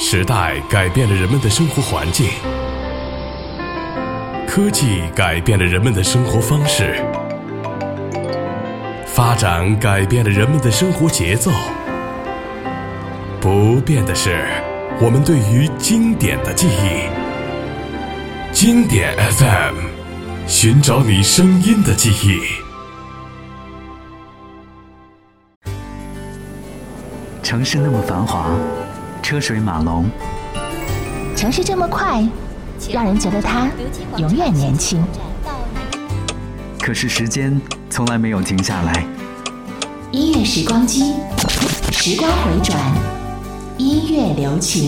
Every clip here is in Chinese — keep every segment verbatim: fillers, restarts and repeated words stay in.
时代改变了人们的生活环境，科技改变了人们的生活方式，发展改变了人们的生活节奏。不变的是我们对于经典的记忆。经典 F M， 寻找你声音的记忆。 城市那么繁华，车水马龙； 城市这么快，让人觉得它永远年轻。 可是时间从来没有停下来。 音乐时光机，时光回转，音乐留情。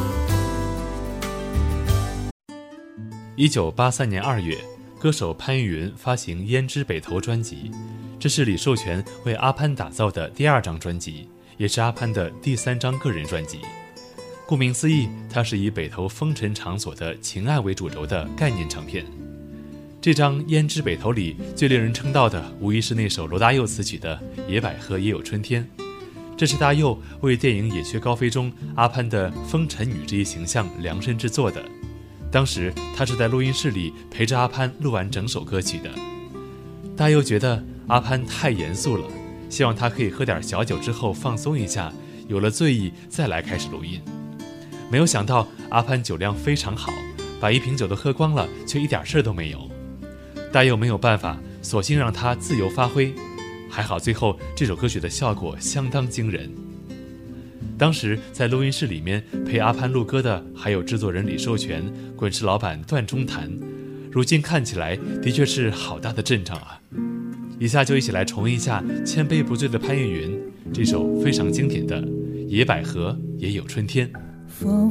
一九八三年二月，歌手潘越云发行《胭脂北头》专辑，这是李寿全为阿潘打造的第二张专辑，也是阿潘的第三张个人专辑。顾名思义，它是以北头风尘场所的情爱为主轴的概念唱片。这张《胭脂北头》里最令人称道的，无疑是那首罗大佑词曲的《野百合也有春天》。这是大佑为电影《野雀高飞》中阿潘的风尘女这一形象量身制作的。当时他是在录音室里陪着阿潘录完整首歌曲的。大佑觉得阿潘太严肃了，希望他可以喝点小酒之后放松一下，有了醉意再来开始录音。没有想到阿潘酒量非常好，把一瓶酒都喝光了，却一点事都没有。大佑没有办法，索性让他自由发挥。还好最后这首歌曲的效果相当惊人。当时在录音室里面陪阿潘录歌的还有制作人李寿全、滚石老板段中谈，如今看起来的确是好大的阵仗啊！以下就一起来重温一下千杯不醉的潘越云这首非常经典的《野百合也有春天》。 风